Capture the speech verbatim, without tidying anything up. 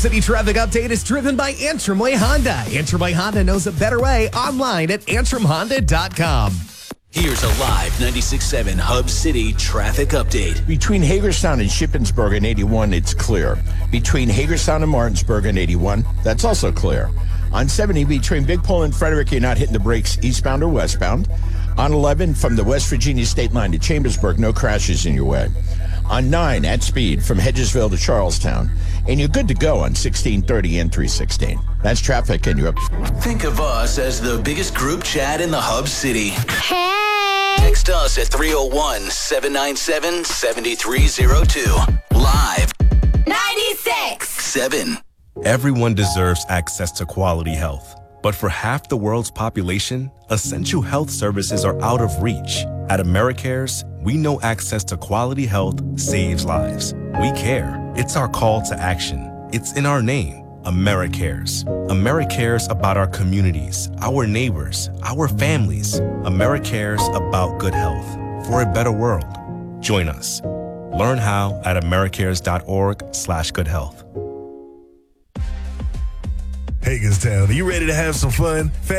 City Traffic Update is driven by Antrim Way Honda. Antrim Way Honda knows a better way online at antrim honda dot com. Here's a live ninety-six point seven Hub City Traffic Update. Between Hagerstown and Shippensburg and eighty-one, it's clear. Between Hagerstown and Martinsburg and eighty-one, that's also clear. On seventy, between Big Pole and Frederick, you're not hitting the brakes eastbound or westbound. On eleven, from the West Virginia state line to Chambersburg, no crashes in your way. On nine, at speed, from Hedgesville to Charlestown. And you're good to go on sixteen thirty and three sixteen. That's traffic, and you're up. Think of us as the biggest group chat in the Hub City. Hey! Text us at three oh one, seven nine seven, seven three oh two. Live. ninety-six! seven. Everyone deserves access to quality health. But for half the world's population, essential health services are out of reach. At AmeriCares, we know access to quality health saves lives. We care. It's our call to action. It's in our name, AmeriCares. AmeriCares about our communities, our neighbors, our families. AmeriCares about good health for a better world. Join us. Learn how at americares.org slash good health. Hagerstown, are you ready to have some fun?